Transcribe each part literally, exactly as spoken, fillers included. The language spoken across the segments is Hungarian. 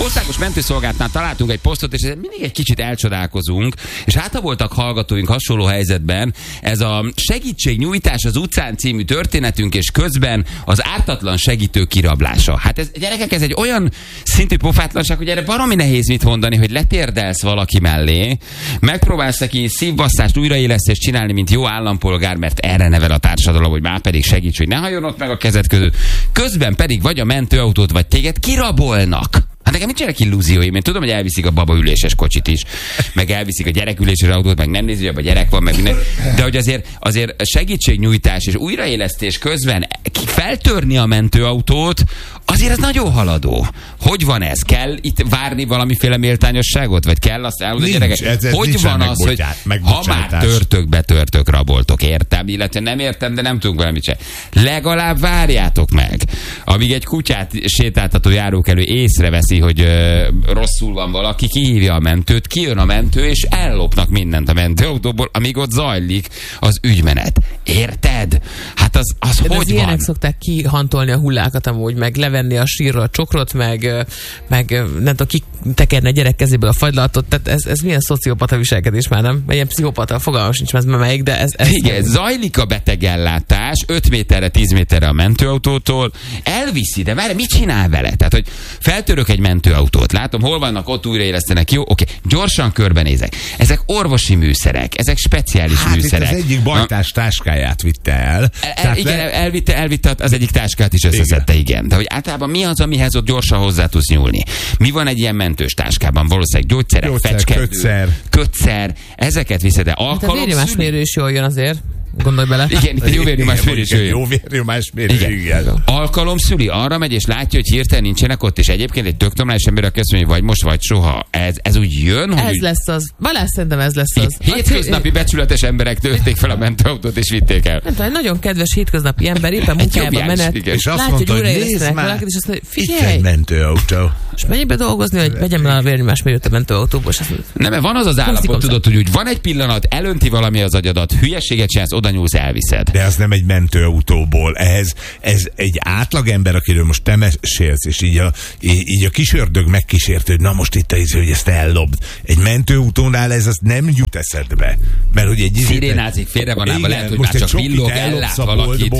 országos mentőszolgálatnál találtunk egy posztot, és mindig egy kicsit elcsodálkozunk, és hát ha voltak hallgatóink hasonló helyzetben, ez a segítségnyújtás az utcán című történetünk, és közben az ártatlan segítő kirablása. Hát ez, gyerekek, ez egy olyan szintű pofátlanság, hogy erre baromi nehéz mit mondani, hogy letérdelsz valaki mellé, megpróbálsz neki szívbasszást, újraélesztést csinálni, mint jó állampolgár, mert erre nevel a társadalom, hogy már pedig segíts, hogy ne hajjon ott meg a kezed között. Közben pedig vagy a mentőautót, vagy téged kirabolnak. Hát nekem nincsenek illúzióim. Én tudom, hogy elviszik a babaüléses kocsit is, meg elviszik a gyereküléses autót, meg nem nézi, hogy a gyerek van, meg minden. De hogy azért, azért segítségnyújtás és újraélesztés közben feltörni a mentőautót, azért ez nagyon haladó. Hogy van ez? Kell itt várni valamiféle méltányosságot? Vagy kell azt elmondani, gyerekek? Ez, ez hogy van az, hogy ha már törtök, betörtök, raboltok, értem, illetve nem értem, de nem tudunk valamit se. Legalább várjátok meg, amíg egy kutyát sétáltató járókelő észreveszi, hogy ö, rosszul van valaki, kihívja a mentőt, kijön a mentő, és ellopnak mindent a mentőautóból, amíg ott zajlik az ügymenet. Érted? Hát az, az hogy van? Ilyenek szokták kihantolni a hullákat amúgy, meg levenni a sírról a csokrot, meg, meg nem tudom, kitekerni a gyerek kezéből a fagylaltot, tehát ez, ez milyen szociopata viselkedés már, nem? Ilyen pszichopata, fogalmam sincs már melyik, de ez... ez igen, nem. Zajlik a betegellátás, öt méterre, tíz méterre a mentőautótól, elviszi, de várj, mit csinál vele? Tehát, hogy feltörök egy mentőautót, látom, hol vannak, ott újraélesztenek, jó, oké, gyorsan körbenézek. Ezek orvosi műszerek, ezek speciális hát műszerek. Hát az egyik bajtás táskáját vitte el. el igen, le... elvitte, elvitte az egyik táskát is összeszedte, igen. igen. De hogy általában mi az, amihez ott gyorsan hozzá tudsz nyúlni? Mi van egy ilyen mentős táskában? Valószínűleg gyógyszerek, Gyógyszer, fecskendő, kötszer. kötszer, ezeket viszed el. Hát a vérnyomásmérő is jól jön azért. Gondolj bele. Igen, itt egy jó vérnyomásmérő is jön. Jó vérnyomásmérő, igen. igen. Alkalom szüli, arra megy, és látja, hogy hirtelen nincsenek ott, és egyébként egy tök normális ember, aki azt mondja, hogy vagy most, vagy soha. Ez, ez úgy jön, hogy... Ez úgy... lesz az. Balázs, szerintem ez lesz az. Hétköznapi becsületes emberek tölték fel a mentőautót, és vitték el. Nem tudom, egy nagyon kedves hétköznapi ember éppen munkájában menet. És azt mondta, hogy nézd már, és azt mondja, figyelj, itt egy mentőautó. És menjél be dolgozni, hogy vegyem el a vérnyomásmérőt a mentőautóból. Nem, mert van az az állapot, tudod, hogy úgy van egy pillanat, elönti valami az agyadat, hülyeséget csinálsz, oda nyúlsz, elviszed. De az nem egy mentőautóból. Ehhez, ez egy átlagember, akiről most te mesélsz, és így a, így a kis ördög megkísért, hogy na most itt az, hogy ezt ellopd. Egy mentőautónál ez az nem jut eszedbe. Mert hogy egy... Szirénázik, félre van állva, lehet, hogy már csak villog, ellát valakit.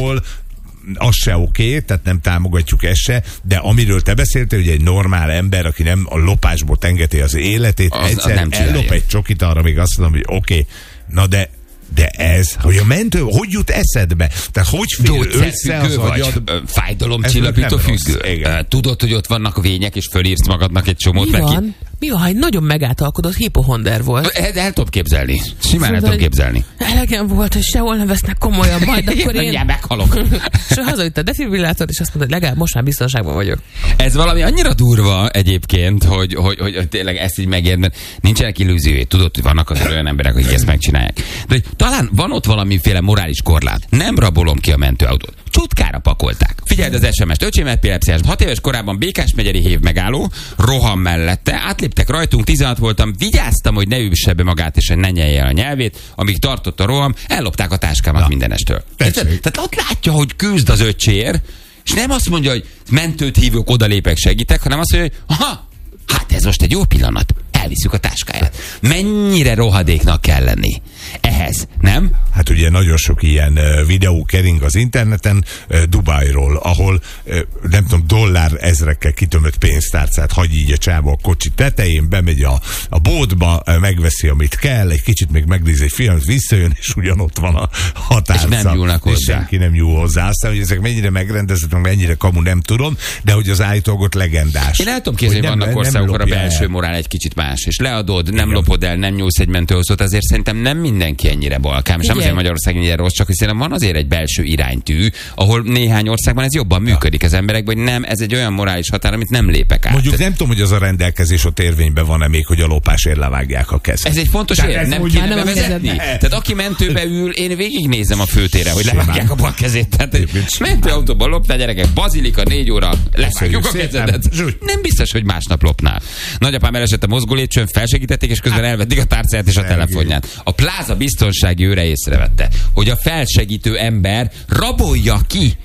Az se oké, okay, tehát nem támogatjuk ezt se, de amiről te beszéltél, hogy egy normál ember, aki nem a lopásból tengeti az életét, az, egyszer az ellop egy csokit, arra még azt mondom, hogy oké, okay, na de De ez, hogy a mentő, hogy jut eszedbe? Tehát hogy fél össze az agyad? Fájdalomcsillapító függő. Tudod, hogy ott vannak vények, és fölírsz magadnak egy csomót. Mi van? Ki... Mi van, ha egy nagyon megátalkodott hipohonder volt? El, el tudom képzelni. Simán el tudom képzelni. Elegem volt, hogy sehol nem vesznek komolyan, majd akkor én... én... meghalok. És hazavitt a defibrillátor, és azt mondta, hogy legalább most már biztonságban vagyok. Ez valami annyira durva egyébként, hogy, hogy, hogy, hogy tényleg ezt így megérni. Nincsenek illúziói. Tudod, hogy vannak az olyan emberek, akik ezt megcsinálják. De hogy talán van ott valamiféle morális korlát. Nem rabolom ki a mentőautót. Csutkára pakolták. Figyeld az es em est. Öcsém epilepsziás. Hat éves korában Békásmegyeri hév megálló, roham mellette, átléptek rajtunk, tizenhat voltam, vigyáztam, hogy ne üsse be magát, és hogy ne nyelje el a nyelvét, amíg tartott a roham, ellopták a táskámat mindenestől. Tehát ott látja, hogy küzd az öcsér, és nem azt mondja, hogy mentőt hívok, odalépek, segítek, hanem azt mondja, hogy aha, hát ez most egy jó pillanat. Elviszük a táskáját. Mennyire rohadéknak kell lenni ehhez, nem? Hát ugye nagyon sok ilyen uh, videó kering az interneten uh, Dubájról, ahol uh, nem tudom, dollár ezrekkel kitömött pénztárcát hagy így a csáva a kocsi tetején, bemegy a, a boltba, uh, megveszi, amit kell, egy kicsit még megnéz egy filmet, visszajön, és ugyanott van a határca. És nem nyúlnak hozzá. És senki nem nyúl hozzá. Aztán, hogy ezek mennyire megrendezett, mennyire kamu, nem tudom, de hogy az állítólag legendás. Én el tudom képzelni, hogy vannak országok, ahol a belső morál egy kicsit más, és leadod, nem igen. lopod el, nem nyúlsz egy mentőautót, azért szerintem nem mindenki ennyire balkám, és nem azért Magyarország ennyire rossz, csak hogy szerintem van azért egy belső iránytű, ahol néhány országban ez jobban működik az emberekben, hogy nem, ez egy olyan morális határ, amit nem lépek át. Mondjuk nem tudom, hogy az a rendelkezés ott érvényben van-e még, hogy a lopásért levágják a kezet. Ez egy fontos ér, nem kéne bevezetni. Tehát aki mentőbe ül, én végignézem a főtérre, hogy levágják a bal kezét. Tehát mentőautóban loptál, gyerekek, bazilika, négy óra, levágjuk a kezedet. Nem biztos, hogy másnap lopnál. Nagyapám elesett a mozgólépcsőn, felsegítették, és közben elvették a tárcáját és a telefonját. A pláza biztonsági őre észrevette, hogy a felsegítő ember rabolja ki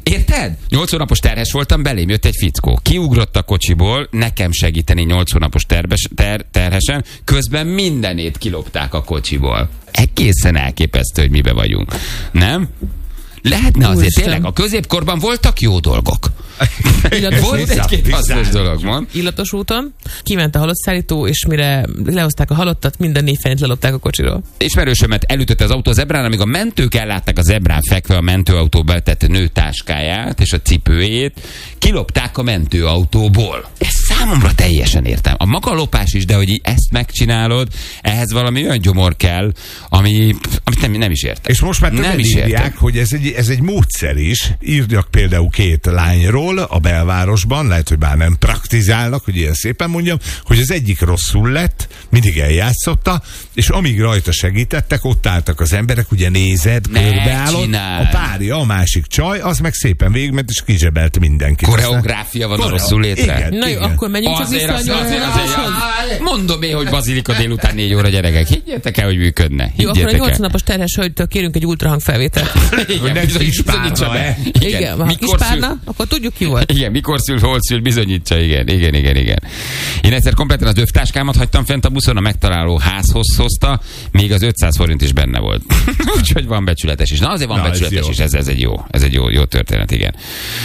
Érted? nyolc hónapos terhes voltam, belém jött egy fickó. Kiugrott a kocsiból, nekem segíteni nyolc hónapos terbes, ter, terhesen, közben mindenét kilopták a kocsiból. Egészen elképesztő, hogy mibe vagyunk. Nem? Lehetne azért Úristen. tényleg, a középkorban voltak jó dolgok. Volt egy-két hasznos dolog, mond. Illatos úton, kiment a halottszállító, és mire lehozták a halottat, minden négy fenyt lelopták a kocsiról. Ismerősömet elütötte az autó a zebrán, amíg a mentők ellátták a zebrán fekve a mentőautóba betett nő táskáját és a cipőjét, kilopták a mentőautóból. Ez számomra teljesen értem. A maga lopás is, de hogy így ezt megcsinálod, ehhez valami olyan gyomor kell, ami, amit nem, nem is értem. És most már nem többen is írják, értem. hogy ez egy, ez egy módszer is. Írjak például két lányról a belvárosban, lehet, hogy már nem praktizálnak, hogy ilyen szépen mondjam, hogy az egyik rosszul lett, mindig eljátszotta, és amíg rajta segítettek, ott álltak az emberek, ugye nézed, Ne körbeállott, csináld. a párja, a másik csaj, az meg szépen végigment, és kizsebelt mindenkit. Koreográfia van a Koreo- rosszul létre. Igen, Na jó, igen. akkor menjünk csak Azért, vissza a azért, azért, nyolcvanashoz. azért, mondom én, hogy bazilika délután négy óra, gyerekek. Higgyétek el, hogy működne. Jó, akkor a Higgyétek nyolc el. napos terhes hölgytől kérünk egy ultrahangfelvételt. Igen, nem bizony- kispárna, bizonyítsa be. eh? Igen, Igen, ha mikor szül, kispárna, akkor tudjuk ki volt. igen, mikor szül, hol szül, bizonyítsa, igen, igen, igen, igen. Én egyszer kompletten az övtáskámat hagytam fent a buszon, a megtaláló házhoz hozta, még az ötszáz forint is benne volt. Úgyhogy van becsületes is. Na azért van Na, ez becsületes jó. is, ez, ez egy jó, ez egy jó, jó történet, igen.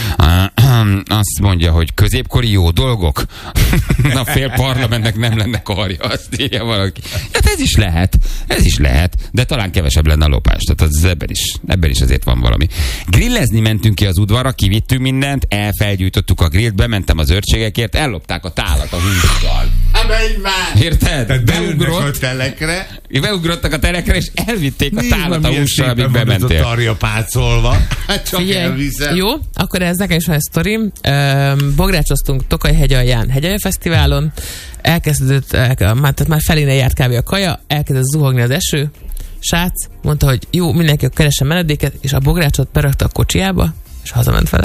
Azt mondja, hogy középkori jó dolgok. Na, fél parlamentnek nem lenne karja, azt írja valaki. Hát ez is lehet, ez is lehet, de talán kevesebb lenne a lopás. Tehát az ebben is, ebben is azért van valami. Grillezni mentünk ki az udvarra, kivittünk mindent, elfelgyújtottuk a grillt, bementem az őrségekért, ellopták a tálat a hússal. Érted? Tehát beugrott a Beugrott, telekre, Beugrottak a telekre, és elvitték a nézd tálat már, a milyen hússal, szépen amíg van ez a bementél. tarja pácolva. Hát csak Figyelj, elviszem. jó, akkor ez nekem is van egy sztorim. Üm, Bográcsoztunk Tokaj-hegy alján Hegyalja Fesztiválon, elkezdődött, el, már, tehát már felénél járt kb. A kaja, elkezdett zuhogni az eső, srác mondta, hogy jó, mindenki keressen menedéket, és a bográcsot berakta a kocsiába, és hazament vele.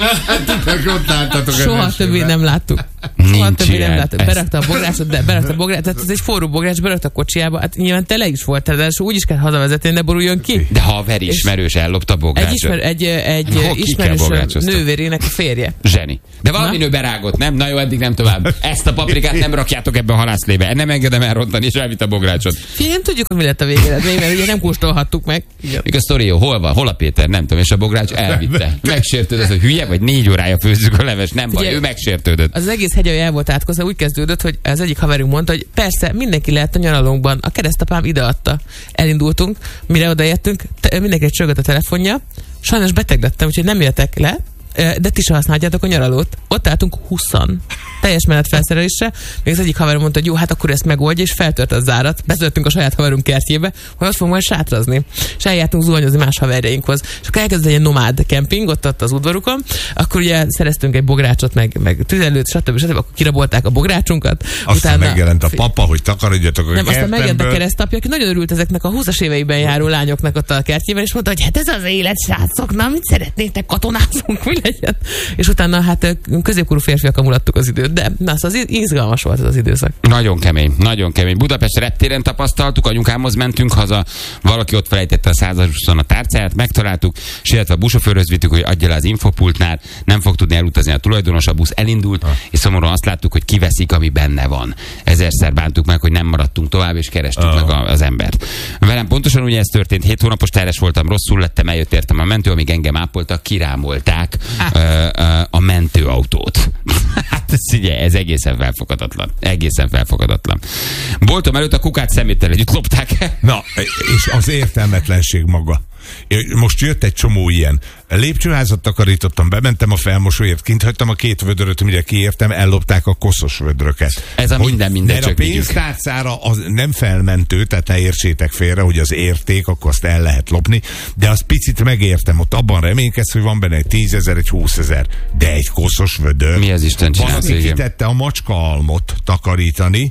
Hát ott álltatok Soha az többé esőben. nem láttuk. Soha Nincs többé ilyen. nem láttuk. Ez- Berakta a bográcsot, de berakta a bográcsot, tehát ez egy forró bogrács, berakta a kocsiába, hát nyilván tele is volt, de úgy is kell hazavezetni, ne boruljon ki. De haver ismerős ellopta a Egy, bográcsot. ismer, egy, egy Hol, kikkel ismerős bográcsoztak? nővérének a férje. Zseni. De valami Na? nő berágott, nem? Na jó, eddig nem tovább. Ezt a paprikát nem rakjátok ebbe a halászlébe. Nem engedem elrontani, és elvitt a bográcsot. Figyelj, nem tudjuk, hogy mi lett a végeredmény, mert ugye nem kóstolhattuk meg. Igen. Még a sztori jó, hol van? Hol a Péter? Nem tudom, és a bogrács elvitte. Megsértődött, hogy hülye vagy, négy órája főzzük a leves. Nem baj, Figyelj, ő megsértődött. Az egész Hegyalja el volt átkozva, úgy kezdődött, hogy az egyik haverunk mondta, hogy persze mindenki lehet a nyaralónkban. A keresztapám ideadta. Elindultunk, mire odaértünk, te, mindenki csörgött a telefonja. Sajnos beteg lettem, úgyhogy nem jöttek le, de ti sem használjátok a nyaralót. Ott álltunk huszan. Teljes menetfelszerelésre. Még az egyik haverom mondta, hogy jó, hát akkor ezt megoldja, és feltört a zárat. Bezöltünk a saját haverunk kertjébe, hogy azt fogunk majd sátrazni. És eljártunk zuhanyozni más haverjainkhoz. És akkor elkezdett egy nomád kemping ott, ott az udvarukon. Akkor ugye szereztünk egy bográcsot, meg, meg tüzelőt, stb. stb. Akkor kirabolták a bográcsunkat. Aztán megjelent a papa, hogy takarodjatok a Nem, aztán megjelent a kertemből. keresztapja, aki nagyon örült ezeknek a húszas éveiben járó lányoknak ott a kertjében, és mondta, hogy hát ez az élet, srácok, na, mit szeretnétek, katonázunk, mi legyen? És utána hát középkorú férfiak mulattuk az időt, de na, szóval az izgalmas volt ez az időszak. Nagyon kemény, nagyon kemény. Budapest reptéren tapasztaltuk, anyukámhoz mentünk haza, valaki ott felejtette a százasban a tárcáját, megtaláltuk, és illetve a buszsofőrhöz vittük, hogy adja le az infopultnál, nem fog tudni elutazni a tulajdonos, a busz elindult, ha. és szomorúan azt láttuk, hogy kiveszik, ami benne van. Ezerszer bántuk meg, hogy nem maradtunk tovább, és kerestük ha. meg a, az embert. Velem pontosan ugye ez történt, hét hónapos terhes voltam, rosszul lettem, eljött értem a mentő, amíg engem ápoltak, kirámolták ö, ö, a mentőautót. Hát ez, ugye, ez egészen felfogadatlan. Egészen felfogadatlan. Boltom előtt a kukát szeméttel együtt lopták. Na, és az értelmetlenség maga. Most jött egy csomó ilyen. Lépcsőházat takarítottam, bementem a felmosóért, kint hagytam a két vödröt, mire kiértem, ellopták a koszos vödröket. Ez a hogy, minden, minden, mert csak a vigyük. pénztárcára az nem felmentő, tehát ne értsétek félre, hogy az érték, akkor azt el lehet lopni, de az picit megértem, ott abban reménykedsz, hogy van benne egy tízezer, egy húszezer, de egy koszos vödör. Mi az Isten Van, csinálsz, aki igen. kitette a macska almot takarítani,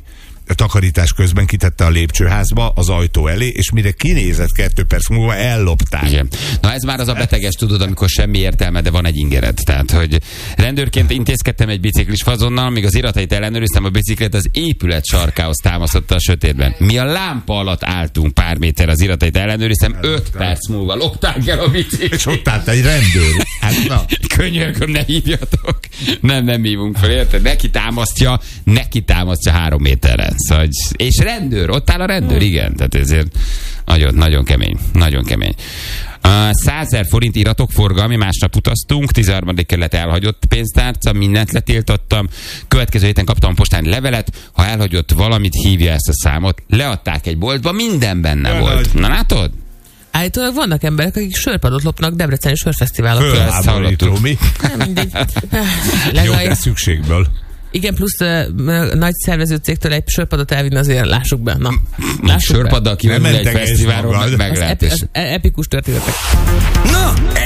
takarítás közben kitette a lépcsőházba az ajtó elé, és mire kinézett kettő perc múlva, ellopták. Igen. Na ez már az a beteges, tudod, amikor semmi értelme, de van egy ingered. Tehát, hogy rendőrként intézkedtem egy biciklis fazonnal, míg az iratait ellenőriztem, a biciklet az épület sarkához támasztotta a sötétben. Mi a lámpa alatt álltunk pár méter, az iratait ellenőriztem, öt perc múlva lopták el a biciklit. És ott állt egy rendőr. Hát na. Könyörgöm, ne hívjatok. Nem, nem hívunk fel, érted? Neki támasztja, neki támasztja három méterre. Szóval, és rendőr, ott áll a rendőr, igen. Tehát ezért nagyon, nagyon kemény, nagyon kemény. százezer forint iratokforgalmi, másnap utaztunk, tizenharmadik kerület elhagyott pénztárca, mindent letiltottam. Következő héten kaptam a postán levelet, ha elhagyott valamit, hívja ezt a számot. Leadták egy boltba, minden benne ja, volt. Na látod? Állítólag vannak emberek, akik sörpadot lopnak Debreceni sörfesztiválokon. Fölháborító, mi? Nem mindegy. Jó, de szükségből. Igen, plusz uh, nagy szervező cégtől egy sörpadot elvinni, azért lássuk be. Na, lássuk sörpaddal kimenni egy fesztiválról, meg, meg lehet. lehet. Az epi, az epikus történetek. Na!